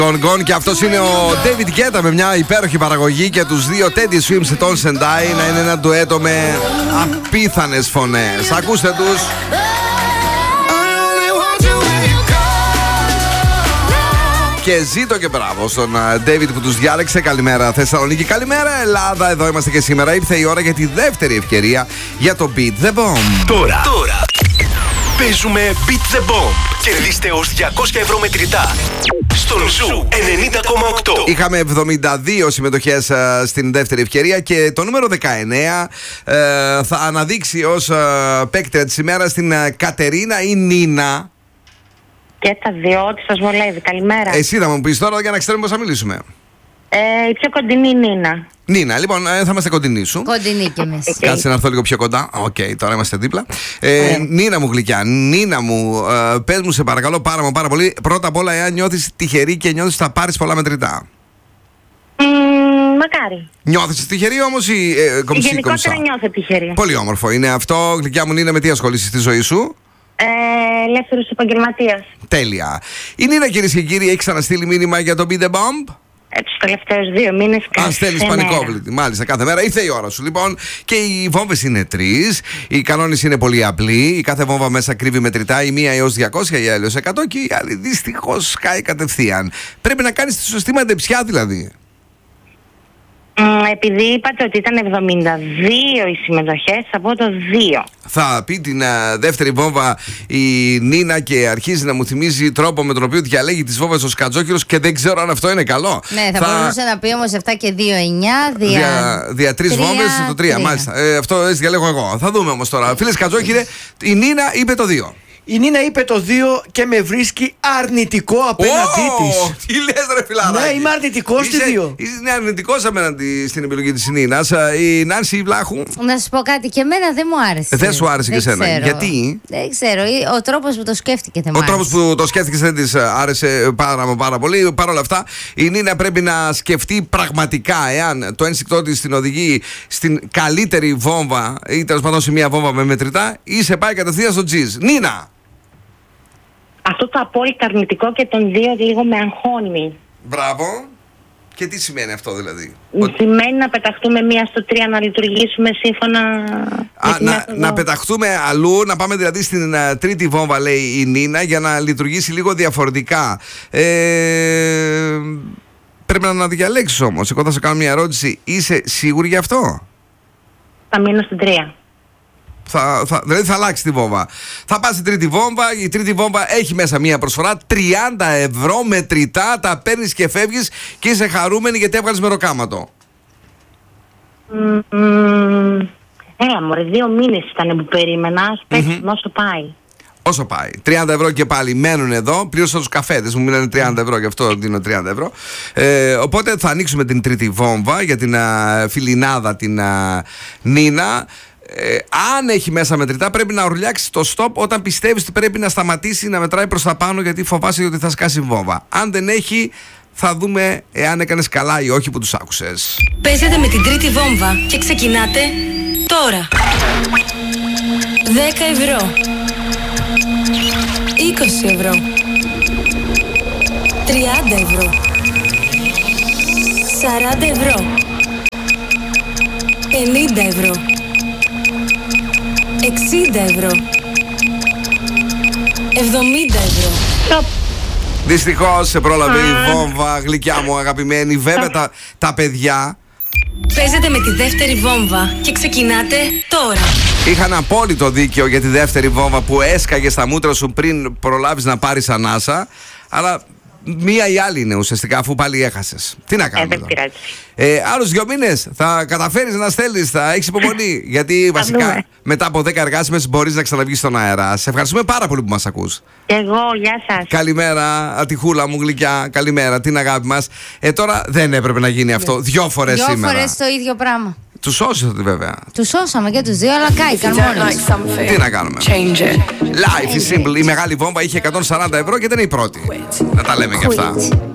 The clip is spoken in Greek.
Gone, και αυτός είναι ο David Guetta με μια υπέροχη παραγωγή και τους δύο Teddy Swims, Tones and I να είναι ένα ντουέτο με απίθανες φωνές. Ακούστε τους. Και ζήτω και μπράβο στον David που τους διάλεξε. Καλημέρα Θεσσαλονίκη, καλημέρα Ελλάδα. Εδώ είμαστε και σήμερα. Ήρθε η ώρα για τη δεύτερη ευκαιρία για το Beat the Bomb. Τώρα παίζουμε Beat the Bomb. Κερδίστε ως 200 ευρώ μετρητά στον Ζου 90,8. Είχαμε 72 συμμετοχές στην δεύτερη ευκαιρία και το νούμερο 19 θα αναδείξει ως παίκτρια της ημέρας την Κατερίνα ή Νίνα. Και τα δύο, ό,τι σας βολεύει. Καλημέρα. Εσύ θα μου πεις τώρα για να ξέρουμε πώς θα μιλήσουμε. Η πιο κοντινή Νίνα. Νίνα, λοιπόν, θα είμαστε κοντινοί σου. Κοντινή κι εμείς. Κάτσε να έρθω λίγο πιο κοντά. Οκ, τώρα είμαστε δίπλα. Νίνα μου γλυκιά, Νίνα μου, πες μου σε παρακαλώ πάρα πολύ. Πρώτα απ' όλα, εάν νιώθεις τυχερή και νιώθεις θα πάρεις πολλά μετρητά. Μακάρι. Νιώθεις τυχερή όμως ή κομψή? Γενικότερα νιώθω τυχερή. Πολύ όμορφο είναι αυτό. Γλυκιά μου Νίνα, με τι ασχολείσαι στη ζωή σου? Ελεύθερος επαγγελματίας. Τέλεια. Η Νίνα, κυρίες και κύριοι, έχει ξαναστείλει μήνυμα για το Beat the Bomb. Τους τελευταίους 2 μήνες Αν στέλνεις πανικόβλητη, μάλιστα, κάθε μέρα. Ήρθε η ώρα σου. Λοιπόν, και οι βόμβες είναι 3. Οι κανόνες είναι πολύ απλοί. Η κάθε βόμβα μέσα κρύβει μετρητά. Η μία έως 200, η άλλη έως 100 και η άλλη δυστυχώς σκάει κατευθείαν. Πρέπει να κάνεις τη σωστή μαντεψιά δηλαδή. Επειδή είπατε ότι ήταν 72 οι συμμετοχές, από το 2. Θα πει την δεύτερη βόμβα η Νίνα και αρχίζει να μου θυμίζει τρόπο με τον οποίο διαλέγει τις βόμβες ο Σκατζόκυρος και δεν ξέρω αν αυτό είναι καλό. Ναι, θα μπορούσε να πει όμως 7 και 2, 9, δια 3 βόμβες το 3. Μάλιστα. Αυτό έτσι διαλέγω εγώ. Θα δούμε όμως τώρα. Φίλε Σκατζόκυρε, η Νίνα είπε το 2. Η Νίνα είπε το 2 και με βρίσκει αρνητικό απέναντί της. Τι λες ρε φιλαράκι? Ναι, είμαι αρνητικός στη 2. Είσαι αρνητικός απέναντι στην επιλογή της Νίνας. Η Νάνση Βλάχου. Να σου πω κάτι, και εμένα δεν μου άρεσε. Δεν σου άρεσε και εσένα? Γιατί? Δεν ξέρω, ο τρόπος που το σκέφτηκε δεν μου άρεσε. Ο τρόπος που το σκέφτηκε δεν της άρεσε πάρα πολύ. Παρ' όλα αυτά, η Νίνα πρέπει να σκεφτεί πραγματικά εάν το ένστικτό της την οδηγεί στην καλύτερη βόμβα ή τέλος πάντων σε μια βόμβα με μετρητά ή σε πάει κατευθείαν στο τζιζ. Νίνα! Αυτό το απόλυτα αρνητικό και τον 2 λίγο με αγχώνει. Μπράβο. Και τι σημαίνει αυτό δηλαδή? Σημαίνει να πεταχτούμε μία στο 3, να λειτουργήσουμε σύμφωνα να πεταχτούμε αλλού, να πάμε δηλαδή στην τρίτη βόμβα, λέει η Νίνα, για να λειτουργήσει λίγο διαφορετικά. Πρέπει να διαλέξεις όμως. Εγώ θα σε κάνω μια ερώτηση. Είσαι σίγουρη γι' αυτό? Θα μείνω στην 3. Δηλαδή θα αλλάξει τη βόμβα. Θα πας στην τρίτη βόμβα. Η τρίτη βόμβα έχει μέσα μία προσφορά 30 ευρώ μετρητά. Τα παίρνεις και φεύγεις και είσαι χαρούμενη γιατί έβγαλες μεροκάματο. Έλα μωρέ, 2 μήνες ήταν που περίμενα. Ας παίξουμε όσο πάει. Όσο πάει. 30 ευρώ και πάλι μένουν εδώ. Πλήρωσα τους καφέδες, μου μείνανε 30 ευρώ, γι' αυτό δίνω 30 ευρώ. Οπότε θα ανοίξουμε την τρίτη βόμβα για την φιλινάδα την Νίνα. Αν έχει μέσα μετρητά, πρέπει να ορλιάξει το stop όταν πιστεύεις ότι πρέπει να σταματήσει να μετράει προς τα πάνω, γιατί φοβάσαι ότι θα σκάσει βόμβα. Αν δεν έχει, θα δούμε εάν έκανες καλά ή όχι που τους άκουσες. Παίζετε με την τρίτη βόμβα και ξεκινάτε τώρα. 10 ευρώ, 20 ευρώ, 30 ευρώ, 40 ευρώ, 50 ευρώ, 60 ευρώ, 70 ευρώ. Δυστυχώς σε πρόλαβε η βόμβα, γλυκιά μου αγαπημένη. Βέβαια τα παιδιά παίζετε με τη δεύτερη βόμβα και ξεκινάτε τώρα. είχαν απόλυτο δίκαιο για τη δεύτερη βόμβα που έσκαγε στα μούτρα σου πριν προλάβεις να πάρεις ανάσα. Αλλά μία ή άλλη είναι ουσιαστικά, αφού πάλι έχασες. Τι να κάνουμε τώρα. Άλλους 2 μήνες θα καταφέρεις να στέλνεις, θα έχεις υπομονή. Γιατί βασικά μετά από 10 εργάσιμες μπορείς να ξαναβγείς στον αέρα. Σε ευχαριστούμε πάρα πολύ που μας ακούς. Και εγώ, γεια σας. Καλημέρα, ατυχούλα μου γλυκιά. Καλημέρα, την αγάπη μας. Τώρα δεν έπρεπε να γίνει αυτό 2 φορές σήμερα. 2 φορές το ίδιο πράγμα. Τους σώσατε βέβαια. Τους σώσαμε και τους 2, αλλά κάηκαν μόνοι. Τι να κάνουμε. Life is simple. Η μεγάλη βόμβα είχε 140 ευρώ και δεν είναι η πρώτη. Να τα λέμε και αυτά.